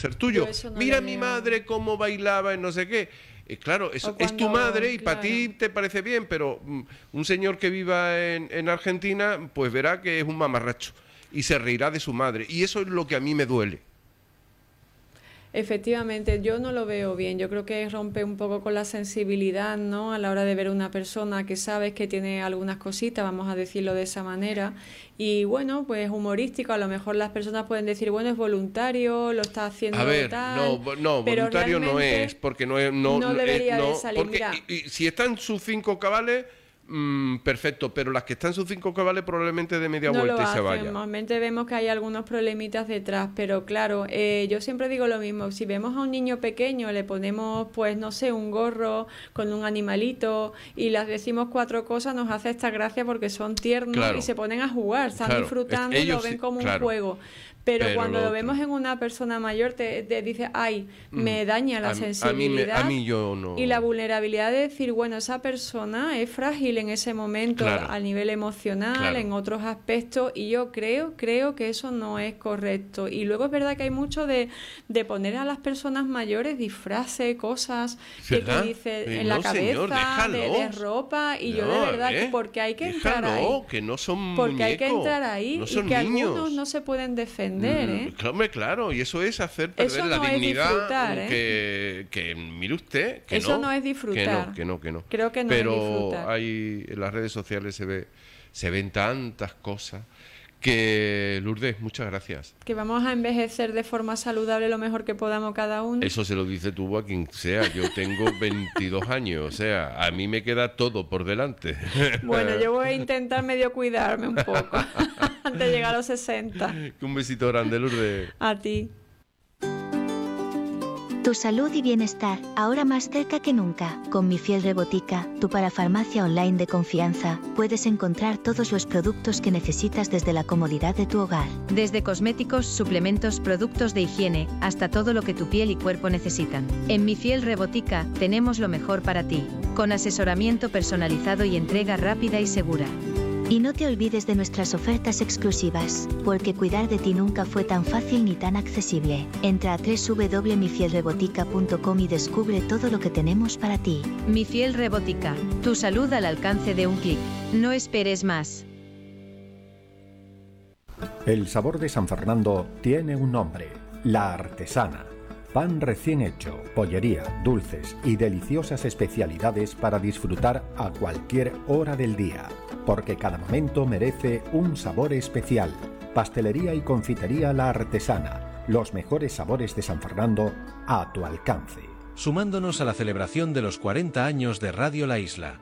ser tuyo. No mira a mi madre cómo bailaba en no sé qué. Claro, eso es tu madre y para ti te parece bien, pero un señor que viva en Argentina, pues verá que es un mamarracho y se reirá de su madre. Y eso es lo que a mí me duele. Efectivamente, yo no lo veo bien. Yo creo que rompe un poco con la sensibilidad, ¿no? A la hora de ver a una persona que sabes que tiene algunas cositas, vamos a decirlo de esa manera. Y bueno, pues humorístico. A lo mejor las personas pueden decir, bueno, es voluntario, lo está haciendo a ver, tal. No, voluntario no es, porque no debería de salir. Porque y si están sus 5 cabales, perfecto, pero las que están sus 5 cabales probablemente de media vuelta y se vaya. Normalmente vemos que hay algunos problemitas detrás, pero claro, yo siempre digo lo mismo. Si vemos a un niño pequeño, le ponemos, pues no sé, un gorro con un animalito y les decimos 4 cosas, nos hace esta gracia porque son tiernos y se ponen a jugar, están disfrutando y lo ven como un juego. Pero cuando lo vemos en una persona mayor, te dice, ay, me daña la sensibilidad a mí yo no. Y la vulnerabilidad de decir, bueno, esa persona es frágil en ese momento, a nivel emocional, en otros aspectos, y yo creo que eso no es correcto. Y luego es verdad que hay mucho de poner a las personas mayores disfraces, cosas que tú dices en la cabeza, de ropa, y yo de verdad que porque hay que entrar ahí. Que no son porque muñecos, hay que entrar ahí no son y que niños. Algunos no se pueden defender. Claro, y eso es hacer perder eso la no dignidad. Es disfrutar, que mire usted, que eso no es disfrutar. Que no. Creo que no Pero es disfrutar. Hay en las redes sociales se ven tantas cosas que, Lourdes, muchas gracias. Que vamos a envejecer de forma saludable lo mejor que podamos cada uno. Eso se lo dice tú a quien sea. Yo tengo 22 años, o sea, a mí me queda todo por delante. Bueno, yo voy a intentar medio cuidarme un poco antes de llegar a los 60. Un besito grande, Lourdes. A ti. Tu salud y bienestar, ahora más cerca que nunca. Con Mi Fiel Rebotica, tu parafarmacia online de confianza, puedes encontrar todos los productos que necesitas desde la comodidad de tu hogar. Desde cosméticos, suplementos, productos de higiene, hasta todo lo que tu piel y cuerpo necesitan. En Mi Fiel Rebotica, tenemos lo mejor para ti, con asesoramiento personalizado y entrega rápida y segura. Y no te olvides de nuestras ofertas exclusivas, porque cuidar de ti nunca fue tan fácil ni tan accesible. Entra a www.mifielrebotica.com y descubre todo lo que tenemos para ti. Mi Fiel Rebotica, tu salud al alcance de un clic. No esperes más. El sabor de San Fernando tiene un nombre: La Artesana. Pan recién hecho, pollería, dulces y deliciosas especialidades para disfrutar a cualquier hora del día. Porque cada momento merece un sabor especial. Pastelería y confitería La Artesana. Los mejores sabores de San Fernando a tu alcance. Sumándonos a la celebración de los 40 años de Radio La Isla.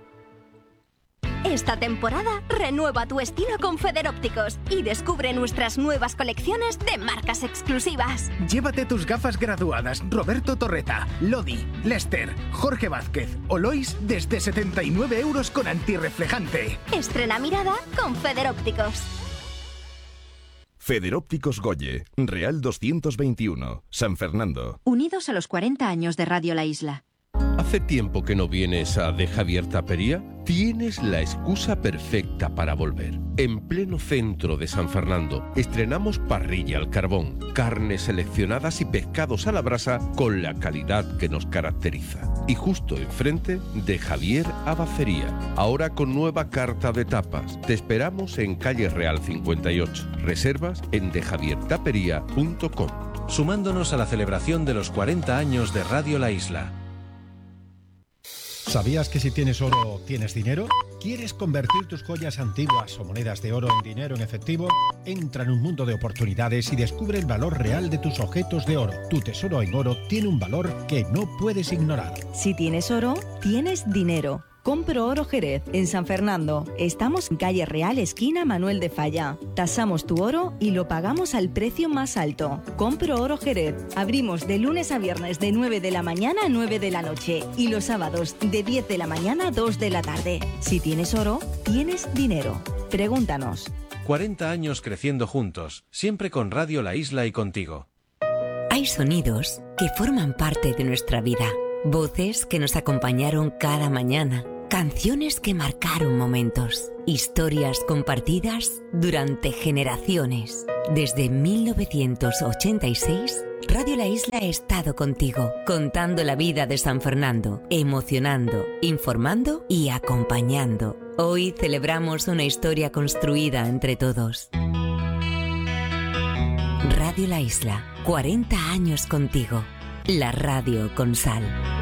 Esta temporada renueva tu estilo con Federópticos y descubre nuestras nuevas colecciones de marcas exclusivas. Llévate tus gafas graduadas Roberto Torreta, Lodi, Lester, Jorge Vázquez o Lois desde 79 € con antirreflejante. Estrena mirada con Federópticos. Federópticos Goye, Real 221, San Fernando. Unidos a los 40 años de Radio La Isla. ¿Hace tiempo que no vienes a De Javier Tapería? Tienes la excusa perfecta para volver. En pleno centro de San Fernando, estrenamos parrilla al carbón, carnes seleccionadas y pescados a la brasa con la calidad que nos caracteriza. Y justo enfrente, De Javier Abacería, ahora con nueva carta de tapas. Te esperamos en Calle Real 58. Reservas en dejaviertapería.com. Sumándonos a la celebración de los 40 años de Radio La Isla. ¿Sabías que si tienes oro, tienes dinero? ¿Quieres convertir tus joyas antiguas o monedas de oro en dinero en efectivo? Entra en un mundo de oportunidades y descubre el valor real de tus objetos de oro. Tu tesoro en oro tiene un valor que no puedes ignorar. Si tienes oro, tienes dinero. Compro Oro Jerez, en San Fernando. Estamos en Calle Real, esquina Manuel de Falla. Tasamos tu oro y lo pagamos al precio más alto. Compro Oro Jerez. Abrimos de lunes a viernes de 9 de la mañana a 9 de la noche. Y los sábados de 10 de la mañana a 2 de la tarde. Si tienes oro, tienes dinero. Pregúntanos. 40 años creciendo juntos, siempre con Radio La Isla y contigo. Hay sonidos que forman parte de nuestra vida. Voces que nos acompañaron cada mañana. Canciones que marcaron momentos, historias compartidas durante generaciones. Desde 1986, Radio La Isla ha estado contigo, contando la vida de San Fernando, emocionando, informando y acompañando. Hoy celebramos una historia construida entre todos. Radio La Isla, 40 años contigo. La radio con sal.